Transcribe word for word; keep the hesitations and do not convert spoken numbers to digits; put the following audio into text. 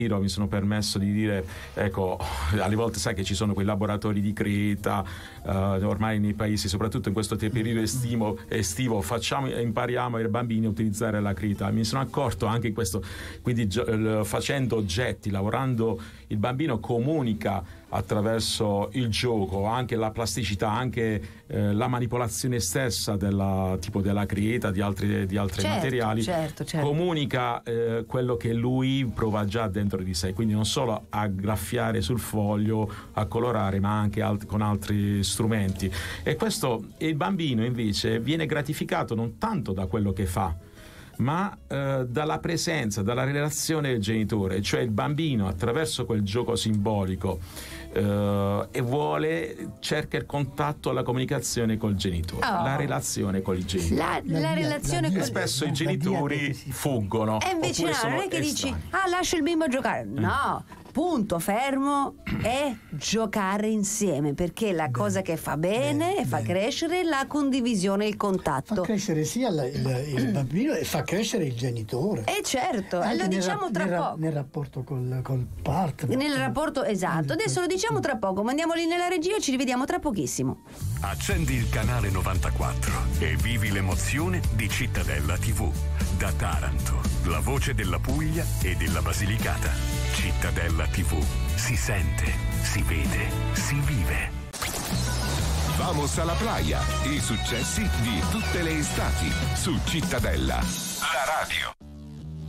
mi sono permesso di dire, ecco, alle volte sai che ci sono quei laboratori di Creta, uh, ormai nei paesi, soprattutto in questo periodo estivo, estivo facciamo, impariamo ai bambini a utilizzare la Creta. Mi sono accorto anche in questo, quindi gio- facendo oggetti, lavorando, il bambino comunica attraverso il gioco, anche la plasticità, anche eh, la manipolazione stessa della tipo della Creta, di altri, di altri certo, materiali, certo, certo. comunica eh, quello che lui prova già dentro di sé, quindi non solo a graffiare sul foglio, a colorare, ma anche alt- con altri strumenti. E questo, il bambino invece viene gratificato non tanto da quello che fa, ma eh, dalla presenza, dalla relazione del genitore, cioè il bambino attraverso quel gioco simbolico eh, e vuole, cerca il contatto, la comunicazione col genitore, oh. la relazione con il genitore. La, la, la relazione e con... spesso i genitori fuggono. E invece no, non è che dici, ah, lascio il bimbo giocare. No, punto fermo è giocare insieme, perché la cosa che fa bene e fa crescere la condivisione, il contatto. Fa crescere sia il, il, il bambino e fa crescere il genitore. E certo, Anche lo nel, diciamo tra nel, poco. Nel rapporto col, col partner. Nel rapporto, esatto. Adesso lo diciamo tra poco, mandiamo lì nella regia e ci rivediamo tra pochissimo. Accendi il canale novantaquattro e vivi l'emozione di Cittadella tivù. Da Taranto, la voce della Puglia e della Basilicata. Cittadella tivù. Si sente, si vede, si vive. Vamos alla playa. I successi di tutte le estati su Cittadella. La radio.